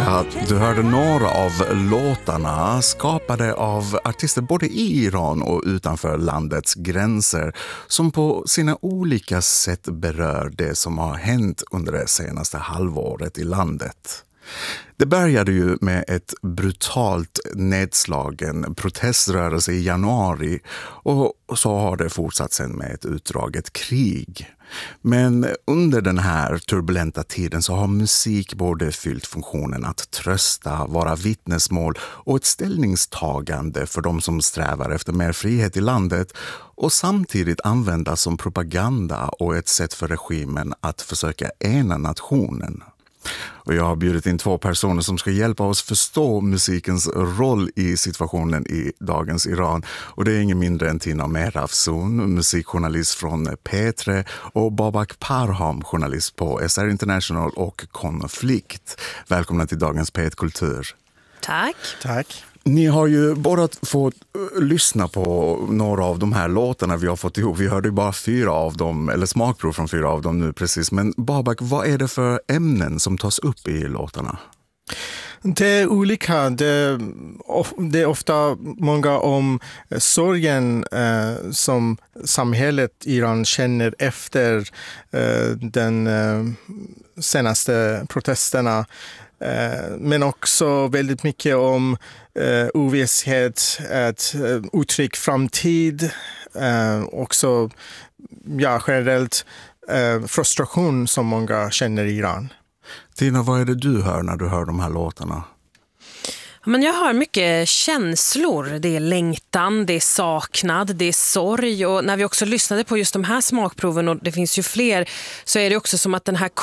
Ja, du hörde några av låtarna skapade av artister både i Iran och utanför landets gränser som på sina olika sätt berör det som har hänt under det senaste halvåret i landet. Det började ju med ett brutalt nedslagen proteströrelse i januari och så har det fortsatt sen med ett utdraget krig. Men under den här turbulenta tiden så har musik både fyllt funktionen att trösta, vara vittnesmål och ett ställningstagande för de som strävar efter mer frihet i landet och samtidigt användas som propaganda och ett sätt för regimen att försöka ena nationen. Och jag har bjudit in två personer som ska hjälpa oss förstå musikens roll i situationen i dagens Iran. Och det är ingen mindre än Tina Mehrafzoon, musikjournalist från P3 och Babak Parham, journalist på SR International och Konflikt. Välkomna till dagens P1 Kultur. Tack. Tack. Ni har ju bara fått lyssna på några av de här låtarna vi har fått ihop. Vi hörde ju bara 4 av dem, eller smakprov från 4 av dem nu precis. Men Babak, vad är det för ämnen som tas upp i låtarna? Det är olika. Det är ofta många om sorgen som samhället i Iran känner efter den senaste protesterna. Men också väldigt mycket om ovisshet, ett otrygg framtid, också generellt frustration som många känner i Iran. Tina, vad är det du hör när du hör de här låtarna? Men jag hör mycket känslor. Det är längtan, det är saknad, det är sorg. Och när vi också lyssnade på just de här smakproven, och det finns ju fler, så är det också som att den här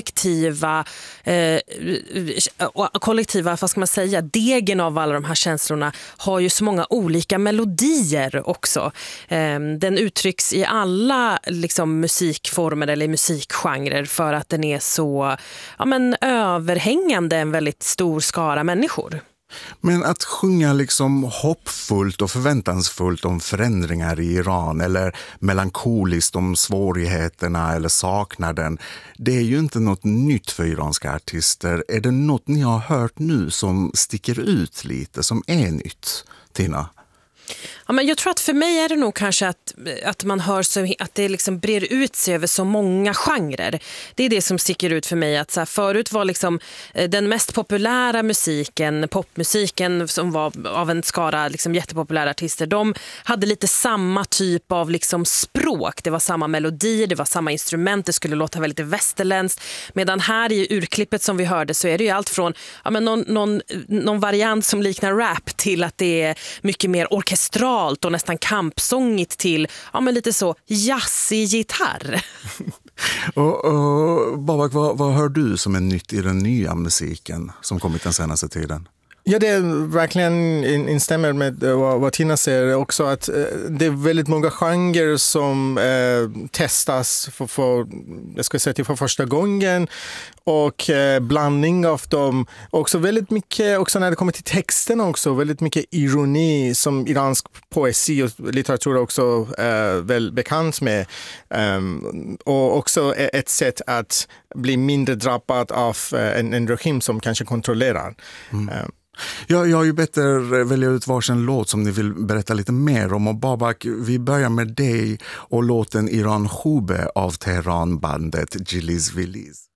kollektiva, vad ska man säga, degen av alla de här känslorna har ju så många olika melodier också. Den uttrycks i alla liksom, musikformer eller musikgenrer för att den är så överhängande en väldigt stor skara människor. Men att sjunga liksom hoppfullt och förväntansfullt om förändringar i Iran eller melankoliskt om svårigheterna eller saknaden, det är ju inte något nytt för iranska artister. Är det något ni har hört nu som sticker ut lite, som är nytt, Tina? Ja, men jag tror att för mig är det nog kanske att man hör så, att det liksom brer ut sig över så många genrer. Det är det som sticker ut för mig. Att så här, förut var liksom den mest populära musiken, popmusiken som var av en skara liksom jättepopulära artister, de hade lite samma typ av liksom språk. Det var samma melodi, det var samma instrument, det skulle låta väldigt västerländskt. Medan här i urklippet som vi hörde så är det ju allt från någon variant som liknar rap till att det är mycket mer orkestralt och nästan kampsångigt till lite så jazzig gitarr. och Babak, vad hör du som är nytt i den nya musiken som kommit den senaste tiden? Ja, det är verkligen instämmer med vad Tina säger också, att det är väldigt många genrer som testas för första gången, och blandning av dem. Också väldigt mycket, också när det kommer till texten också, väldigt mycket ironi som iransk poesi och litteratur också väl bekant med. Och också ett sätt att bli mindre drabbad av en regim som kanske kontrollerar. Jag har ju bett er välja ut varsin låt som ni vill berätta lite mer om. Och Babak, vi börjar med dig och låten Iran Khube av Teheran-bandet Jiliz Viliz.